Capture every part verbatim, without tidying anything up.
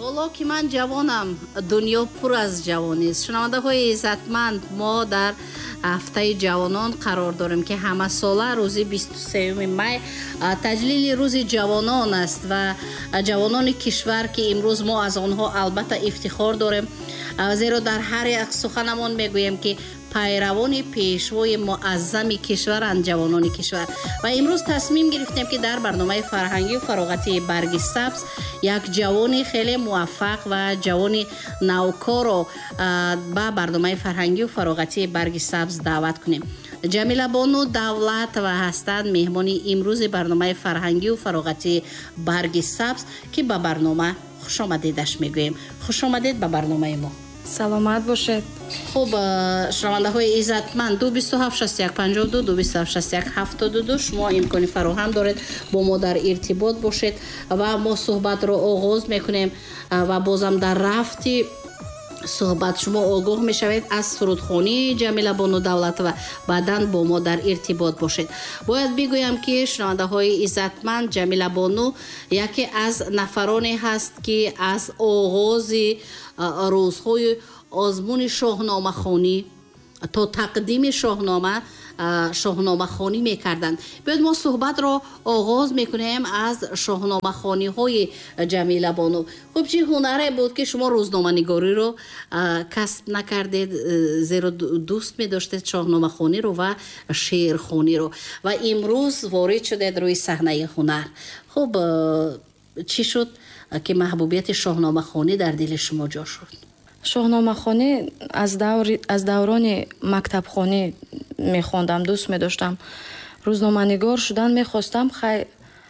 ҳоло ки ман ҷавонам, дунё пур аз ҷавонист. шунавандаҳои иззатманд, мо дар ҳафтаи ҷавонон қарор дорем ки ҳамасола рӯзи бисту сеюми май таҷлили рӯзи ҷавонон аст ва ҷавонони кишвар ки имрӯз мо аз онҳо албатта ифтихор дорем, зеро дар ҳар як суханамон мегӯем ки пайравони пешвои муаззами кишваранд ҷавонони кишвар. Ва имрӯз тасмим гирифтем ки дар барномаи фарҳангию фароғатии барги сабз як ҷавони хеле муваффақ ва ҷавони навкорро ба барномаи фарҳангию фароғатии барги сабз даъват кунем. ҷамила бону давлатова ҳастанд меҳмони имрӯзи барномаи фарҳангию фароғатии барги сабз ки ба барнома хушомадедаш мегӯем. хушомадед ба барномаи мо. саломат бошед. хуб, шунавандаҳои иззатманд, ду бисту ҳафт шаст як панҷоҳу ду ду бисту ҳафт шаст як ҳафтоду ду шумо имкони фароҳам доред бо мо дар иртибот бошед ва мо суҳбатро оғоз мекунем ва бозам дар рафти суҳбат шумо огоҳ мешавед аз сурудхонии ҷамила бону давлатова. баъдан бо мо дар иртибот бошед. бояд бигӯям ки шунавандаҳои иззатманд, ҷамила бону яке аз нафароне ҳаст ки аз оғози рӯзҳои озмуни шоҳномахонӣ то тақдими шоҳнома шоҳномахонӣ мекарданд. биёед мо суҳбатро оғоз мекунем аз шоҳномахониҳои ҷамила бону. хуб, чӣ ҳунаре буд ки шумо рӯзноманигориро касб накардед, зеро дӯст медоштед шоҳномахониро ва шеърхониро ва имрӯз ворид шудед рӯи саҳнаи ҳунар. хуб, чӣ шуд ки маҳбубияти шоҳномахонӣ дар дили шумо ҷо шуд? шоҳномахонӣ аз даври аз даврони мактабхонӣ мехондам, дӯст медоштам. рӯзноманигор шудан мехостам. хай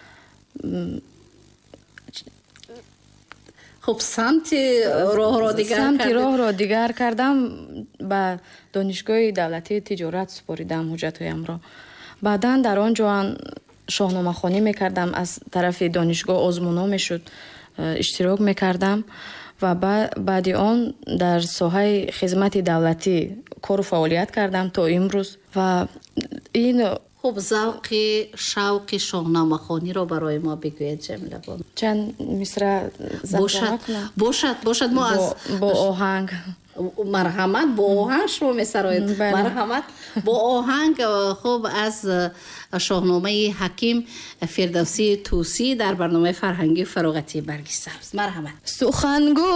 хуб, самти роҳро дигар самти роҳро дигар кардам. ба донишгоҳи давлатии тиҷорат супоридам ҳуҷҷатҳоямро. баъдан дар он ҷо шоҳномахонӣ мекардам. аз тарафи донишгоҳ озмуно мешуд, иштирок мекардам ва баъди он дар соҳаи хизмати давлатӣ кору фаъолият кардам то имрӯз. ва ин хуб, завқи шавқи шоҳномахониро барои мо бигӯед ҷамила бон. чанд мисра бошад бошад бошад мо аз бо оҳанг. марҳамат, бо оҳанг шумо месароед. марҳамат, бо оҳанг. хуб, аз шоҳномаи ҳаким фирдавсии тӯсӣ дар барномаи фарҳангии фароғатии барги сабз. марҳамат. сухангӯ